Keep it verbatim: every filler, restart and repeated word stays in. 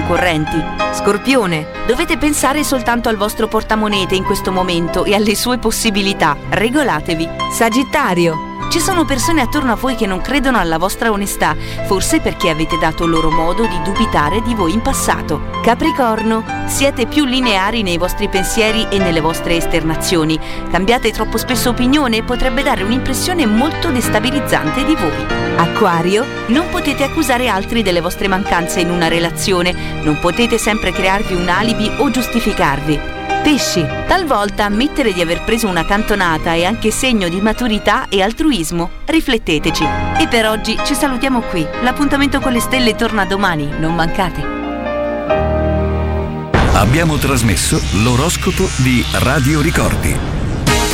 concorrenti. Scorpione, dovete pensare soltanto al vostro portamonete in questo momento e alle sue possibilità. Regolatevi. Sagittario, ci sono persone attorno a voi che non credono alla vostra onestà, forse perché avete dato loro modo di dubitare di voi in passato. Capricorno, siete più lineari nei vostri pensieri e nelle vostre esternazioni. Cambiate troppo spesso opinione e potrebbe dare un'impressione molto destabilizzante di voi. Acquario, non potete accusare altri delle vostre mancanze in una relazione, non potete sempre crearvi un alibi o giustificarvi. Pesci, talvolta ammettere di aver preso una cantonata è anche segno di maturità e altruismo. Rifletteteci. E per oggi ci salutiamo qui. L'appuntamento con le stelle torna domani, non mancate. Abbiamo trasmesso l'oroscopo di Radio Ricordi.